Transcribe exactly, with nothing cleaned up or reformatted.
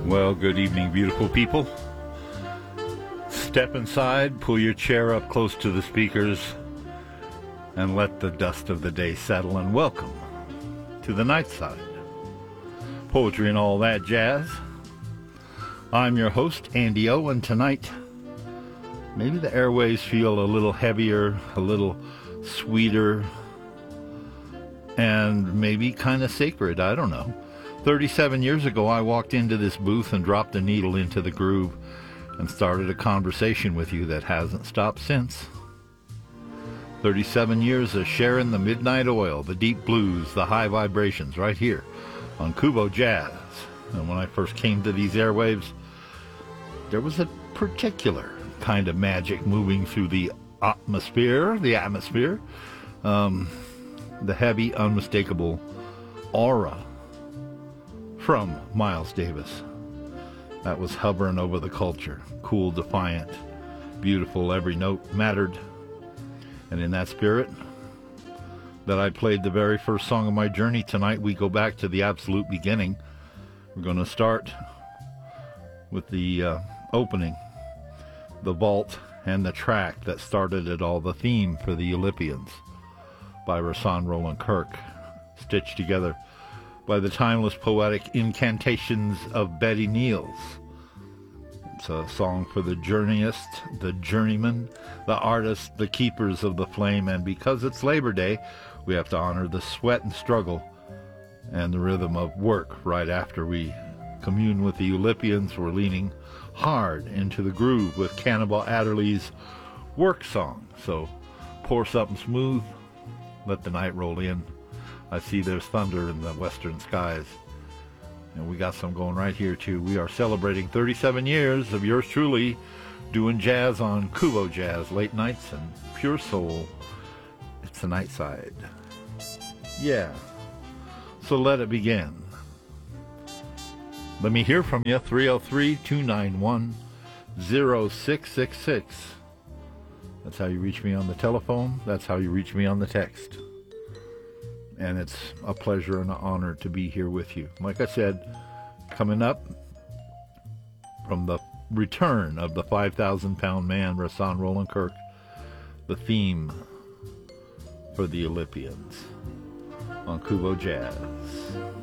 Well, good evening, beautiful people. Step inside, pull your chair up close to the speakers, and let the dust of the day settle, and welcome to the night side. Poetry and all that jazz. I'm your host, Andy O, and tonight, maybe the airways feel a little heavier, a little sweeter, and maybe kind of sacred, I don't know. thirty-seven years ago, I walked into this booth and dropped a needle into the groove and started a conversation with you that hasn't stopped since. thirty-seven years of sharing the midnight oil, the deep blues, the high vibrations right here on Kubo Jazz. And when I first came to these airwaves, there was a particular kind of magic moving through the atmosphere, the atmosphere, um, the heavy, unmistakable aura from Miles Davis that was hovering over the culture. Cool, defiant, beautiful, every note mattered. And in that spirit that I played the very first song of my journey tonight, we go back to the absolute beginning. We're going to start with the uh, opening, the vault, and the track that started it all, the theme for the Eulipians by Rahsaan Roland Kirk, stitched together by the timeless poetic incantations of Betty Niels. It's a song for the journeyist, the journeyman, the artists, the keepers of the flame, and because it's Labor Day, we have to honor the sweat and struggle and the rhythm of work right after we commune with the Eulipians. We're leaning hard into the groove with Cannonball Adderley's work song. So pour something smooth, let the night roll in. I see there's thunder in the western skies, and we got some going right here too. We are celebrating thirty-seven years of yours truly doing jazz on Kubo Jazz, late nights and pure soul. It's the night side. Yeah. So let it begin. Let me hear from you. three oh three, two nine one, oh six six six. That's how you reach me on the telephone. That's how you reach me on the text. And it's a pleasure and an honor to be here with you. Like I said, coming up from the return of the five thousand pound man, Rahsaan Roland Kirk, the theme for the Eulipians on Kubo Jazz.